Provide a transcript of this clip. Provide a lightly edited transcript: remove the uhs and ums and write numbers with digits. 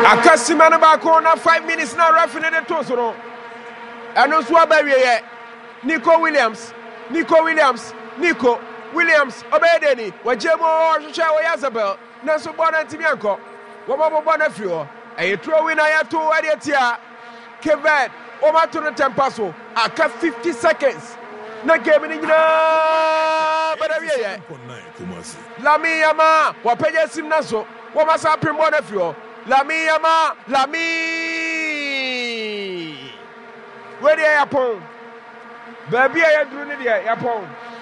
Akasima no ba ko na 5 minutes na referee ne to so no. Eno so abawie Nico Williams obedeni wajemo hwehwe wo Yazabel na so bo na ntimi anko wo bo na firi ho e throw win ya to adetia Kevin o ma to no tempa so aka 50 seconds na game ni nyina badawie ye Lami Yama wapeje sim na so wo ma sa prim bo na firi ho Lami Yama where dey yapon baby ya duru ni dey yapon